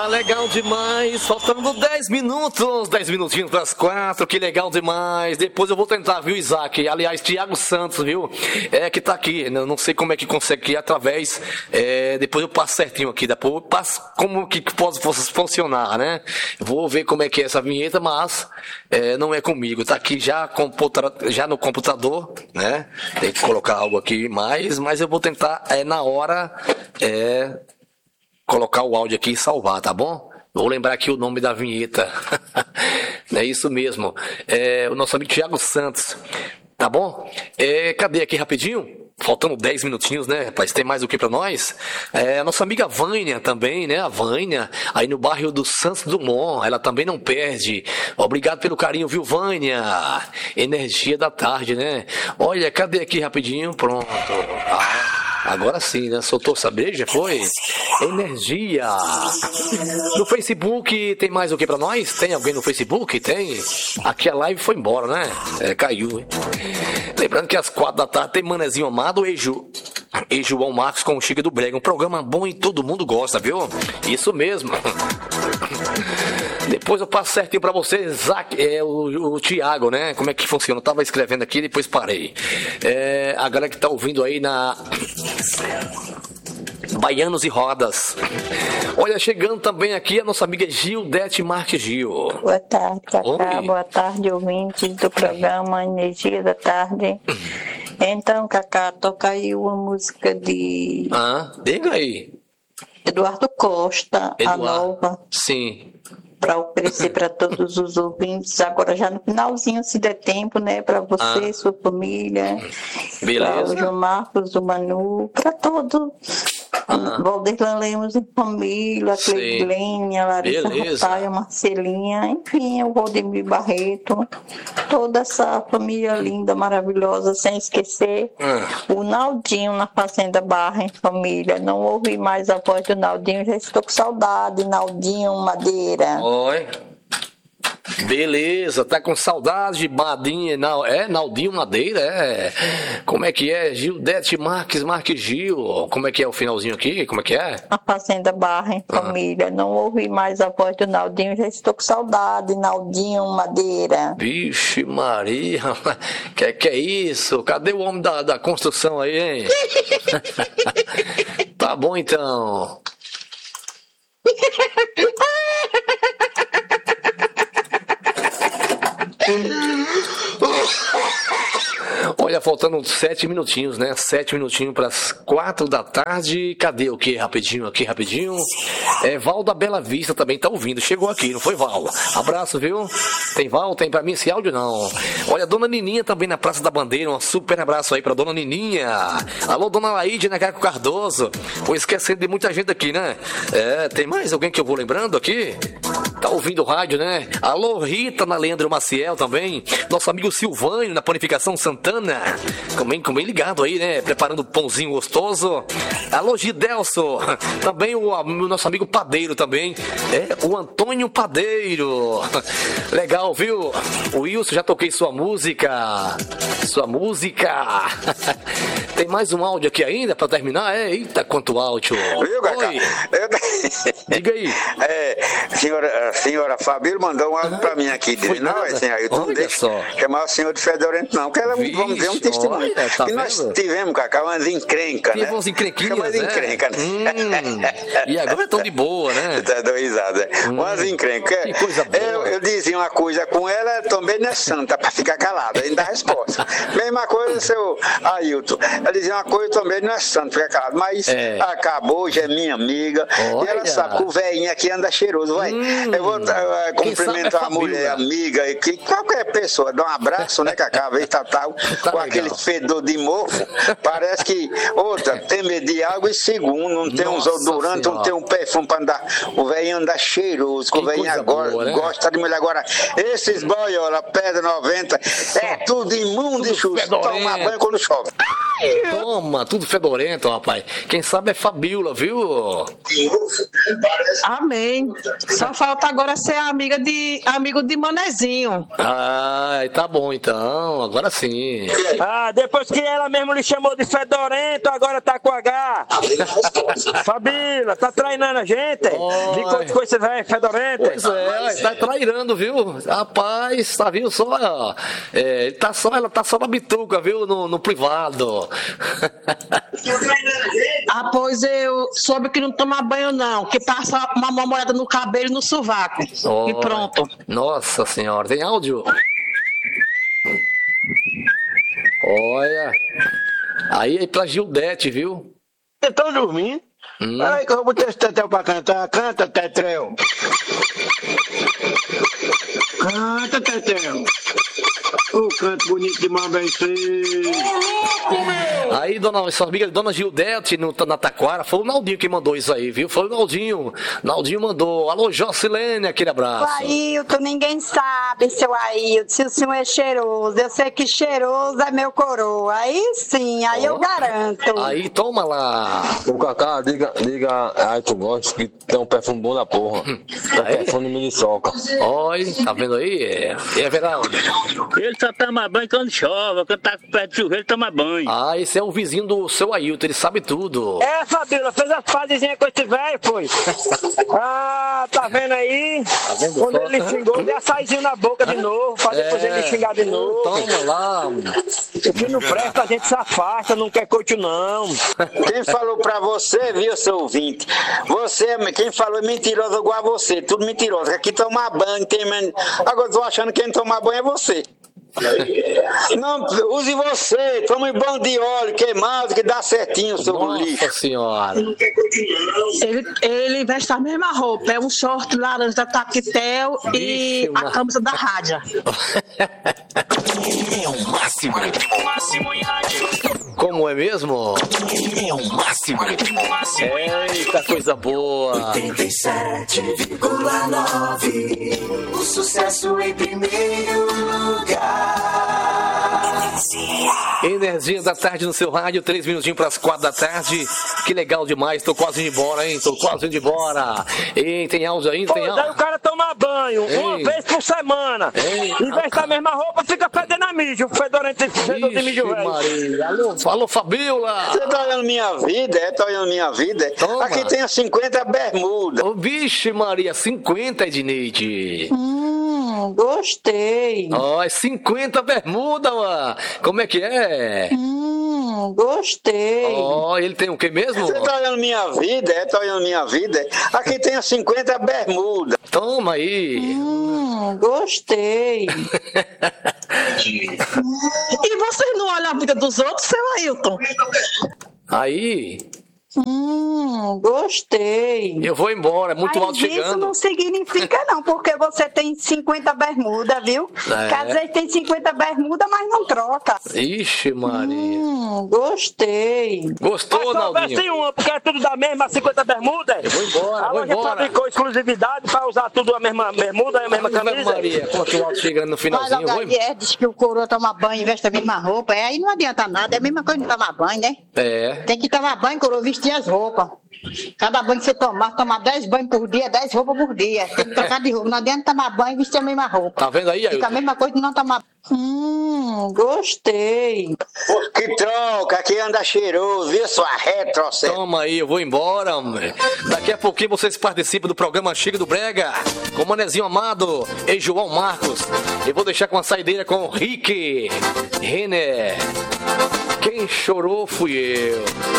legal demais. Faltando 10 minutos. 10 minutinhos para as 4. Que legal demais. Depois eu vou tentar, viu, Isaac? Aliás, Thiago Santos, viu? Que tá aqui. Eu não sei como é que consegue ir através. Depois eu passo certinho aqui. Depois eu passo como que pode funcionar, né? Vou ver como é que é essa vinheta, mas não é comigo. Tá aqui já no computador, né? Tem que colocar algo aqui mais, mas eu vou tentar na hora colocar o áudio aqui e salvar, tá bom? Vou lembrar aqui o nome da vinheta. É isso mesmo. O nosso amigo Thiago Santos. Tá bom? Cadê aqui rapidinho? Faltando 10 minutinhos, né, rapaz? Tem mais o que pra nós? A nossa amiga Vânia também, né? A Vânia, aí no bairro do Santos Dumont. Ela também não perde. Obrigado pelo carinho, viu, Vânia? Energia da tarde, né? Olha, cadê aqui rapidinho? Pronto. Agora sim, né? Soltou essa breja, foi? Energia. No Facebook tem mais o que pra nós? Tem alguém no Facebook? Tem. Aqui a live foi embora, né? Caiu, hein? Lembrando que às 4 da tarde tem Manezinho Amado e João Marcos com o Chica do Brega. Um programa bom e todo mundo gosta, viu? Isso mesmo. Depois eu passo certinho pra você, Isaac, o Thiago, né? Como é que funciona? Eu tava escrevendo aqui, depois parei. A galera que tá ouvindo aí na Baianos e Rodas. Olha, chegando também aqui a nossa amiga Gildete Marques Gil. Boa tarde, Cacá. Boa tarde, ouvintes do programa Energia da Tarde. Então, Cacá, toca aí uma música de... diga aí. Eduardo Costa, A Nova. Sim. Para oferecer para todos os ouvintes, agora já no finalzinho, se der tempo, né? Para você, sua família. Beleza. Para o João Marcos, o Manu, para todos. Valderlan Lemos em família, a Cleilene, a Larissa Rotaia, a Marcelinha, enfim, o Valdemir Barreto, toda essa família linda, maravilhosa, sem esquecer o Naldinho na Fazenda Barra em família. Não ouvi mais a voz do Naldinho, já estou com saudade, Naldinho Madeira. Oi. Beleza, tá com saudade de Badinha, Naldinho Madeira, Como é que é? Gildete Marques Gil, como é que é o finalzinho aqui? Como é que é? A Fazenda Barra em família, não ouvi mais a voz do Naldinho, já estou com saudade, Naldinho Madeira. Vixe Maria, que é isso? Cadê o homem da construção aí, hein? Tá bom então. Olha, faltando 7 minutinhos, né? 7 minutinhos para as 4 da tarde. Cadê o que? Rapidinho. Val da Bela Vista também tá ouvindo. Chegou aqui, não foi, Val? Abraço, viu? Tem Val? Tem pra mim esse áudio? Não. Olha, Dona Nininha também na Praça da Bandeira. Um super abraço aí pra Dona Nininha. Alô, Dona Laíde, né? Caco Cardoso. Vou esquecendo de muita gente aqui, né? Tem mais alguém que eu vou lembrando aqui? Tá ouvindo o rádio, né? Alô, Rita, na Leandro Maciel também. Nosso amigo Silvânio, na Panificação Santana. Também ligado aí, né? Preparando pãozinho gostoso. Alô, Gidelso. Também o nosso amigo Padeiro também. O Antônio Padeiro. Legal, viu? O Wilson, já toquei sua música. Tem mais um áudio aqui ainda pra terminar? Eita, quanto áudio. Viu, Cacá? Oi. Diga aí. Senhora Fabíola mandou um áudio pra mim aqui. Não, Ailton, não deixa chamar o senhor de Fedorento, não. Que ela, vamos ver um testemunho. Tá que nós tivemos, Cacá, umas encrencas, né? Umas encrenquinhas, umas encrencas, né? E agora estão de boa, né? Tá dando risada. Umas encrencas. Que coisa boa. Eu dizia uma coisa com ela, também não é santa, pra ficar calada, ainda dá resposta. Mesma coisa, seu Ailton. Ela dizia uma coisa, também não é santa, ficar calado. Mas acabou, já é minha amiga. Olha. E ela sabe que o velhinho aqui anda cheiroso. Vai. Eu vou cumprimentar a mulher amiga, que qualquer pessoa, dá um abraço, né, Cacá? Às vezes tá com aquele fedor de mofo. Parece que, outra, tem medo de água e segundo, não tem uns odorantes, não tem um perfume pra andar. O velhinho anda cheiroso, que o velhinho agora boa, né? gosta de mulher. Agora, esses boiola, pedra 90, é tudo imundo e chusto. Toma banho quando chove. Toma, tudo fedorento, rapaz. Quem sabe é Fabiola, viu? Amém. Só falta agora ser amigo de Manezinho. Ah, tá bom então, agora sim. Depois que ela mesmo lhe chamou de fedorento, agora tá com H. Fabíola, tá trainando a gente? De quantas coisas você vai fedorento? Pois é, tá trairando, viu? Rapaz, tá viu só? Ela tá só na bituca, viu? No privado. Pois eu soube que não toma banho não, que passa uma mamorada no cabelo e no sovaco. E pronto. Nossa senhora, tem áudio? Olha. Aí pra Gildete, viu? Vocês estão dormindo? Peraí que eu vou botar esse Tetel pra cantar. Canta, Tetel. Canta, Tetel. Canto bonito demais, bem cedo. Aí, sua amiga Dona Gildete, na Taquara, foi o Naldinho que mandou isso aí, viu? Foi o Naldinho. Naldinho mandou. Alô, Jocilene, aquele abraço. O Ailton, ninguém sabe, seu Ailton, se o senhor é cheiroso. Eu sei que cheiroso é meu coroa. Aí sim, aí eu garanto. Aí, toma lá. O Cacá, diga ai, tu gosta que tem um perfume bom da porra. Perfume de Miniçoca. Olha, tá vendo aí? É verdade. Ele só toma banho quando chove, quando tá perto de chuveiro, ele toma banho. Esse é o vizinho do seu Ailton, ele sabe tudo. Fabíola, fez as fasezinhas com esse velho, foi. Tá vendo aí? Tá vendo quando só? ele xingou, deu açaizinho na boca de novo, pra depois ele xingar de novo. Toma lá. O que não presta, a gente se afasta, não quer coito não. Quem falou pra você, viu, seu ouvinte? Quem falou é mentiroso igual a você, tudo mentiroso. Aqui tomar banho, agora eu tô achando que quem tomar banho é você. Não, use você, tome banho de óleo queimado que dá certinho o seu lixo. Nossa senhora. Ele veste a mesma roupa, é um short laranja da Tactel e a camisa da Rádia. É o máximo. Em rádio. Como é mesmo? É o máximo. Eita, coisa boa. 87,9. O sucesso em primeiro lugar. Energia da tarde no seu rádio, 3 minutinhos para as 4 da tarde. Que legal demais, tô quase indo embora, hein? Tô quase indo embora. Ei, tem áudio ainda? Tem áudio? Aí o cara toma banho uma vez por semana. Em vez da mesma roupa, fica fedendo a mijo. Fedorento de mijo, velho. Alô, Fabiola. Você tá olhando minha vida? Tá olhando minha vida? Toma. Aqui tem as 50 bermudas. Vixe, Maria, 50, Edneide. Gostei. 50 bermuda, mano. Como é que é? Gostei. Ele tem o que mesmo? Você tá olhando minha vida? Tá olhando minha vida? Aqui tem as 50 bermudas. Toma aí. Gostei. E vocês não olham a vida dos outros, seu Ailton? Aí. Gostei. Eu vou embora, é muito alto chegando. Isso não significa não, porque você tem 50 bermudas, viu? Que às vezes tem 50 bermudas, mas não troca. Ixi, Maria. Gostei. Gostou, Naldinho? Veste uma, porque é tudo da mesma 50 bermudas. Eu vou embora, a loja fabricou exclusividade pra usar tudo a mesma bermuda e a mesma camisa. Maria, quanto alto chegando no finalzinho. Mas diz que o coroa toma banho e veste a mesma roupa. Aí não adianta nada, é a mesma coisa de tomar banho, né? Tem que tomar banho, coroa, vestir as roupas. Cada banho que você tomar 10 banhos por dia, 10 roupas por dia. Tem que trocar de roupa. Não adianta tomar banho e vestir a mesma roupa. Tá vendo aí, Fica a mesma coisa de não tomar. Gostei. Que troca, aqui anda cheiroso, viu, sua retrocessa? Toma aí, eu vou embora, homem. Daqui a pouquinho vocês participam do programa Chega do Brega, com o Manezinho Amado e João Marcos. Eu vou deixar com a saideira com o Rick Renner. Quem chorou fui eu.